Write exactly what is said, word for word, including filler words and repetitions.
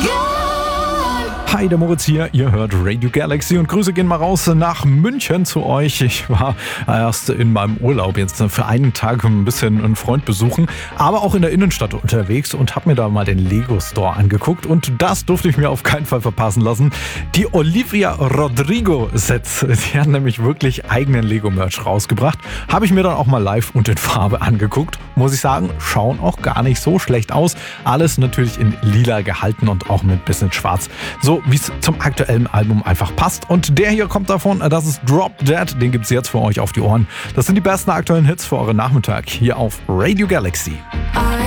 Hi, der Moritz hier, ihr hört Radio Galaxy und Grüße gehen mal raus nach München zu euch. Ich war erst in meinem Urlaub jetzt für einen Tag ein bisschen einen Freund besuchen, aber auch in der Innenstadt unterwegs und habe mir da mal den Lego Store angeguckt und das durfte ich mir auf keinen Fall verpassen lassen. Die Olivia Rodrigo Sets, die haben nämlich wirklich eigenen Lego-Merch rausgebracht. Habe ich mir dann auch mal live und in Farbe angeguckt. Muss ich sagen, schauen auch gar nicht so schlecht aus. Alles natürlich in lila gehalten und auch mit bisschen schwarz. So wie es zum aktuellen Album einfach passt. Und der hier kommt davon, das ist Drop Dead. Den gibt's jetzt für euch auf die Ohren. Das sind die besten aktuellen Hits für euren Nachmittag hier auf Radio Galaxy.